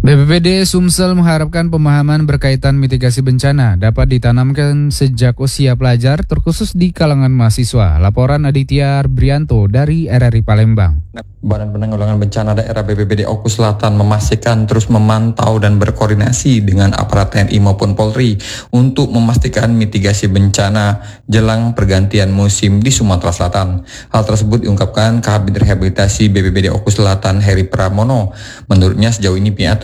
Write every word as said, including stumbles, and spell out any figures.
B P B D Sumsel mengharapkan pemahaman berkaitan mitigasi bencana dapat ditanamkan sejak usia pelajar, terkhusus di kalangan mahasiswa. Laporan Aditya Brianto dari R R I Palembang. Badan Penanggulangan Bencana Daerah B P B D Oku Selatan memastikan terus memantau dan berkoordinasi dengan aparat T N I maupun Polri untuk memastikan mitigasi bencana jelang pergantian musim di Sumatera Selatan. Hal tersebut diungkapkan Kabid Rehabilitasi B P B D Oku Selatan Heri Pramono. Menurutnya sejauh ini pihak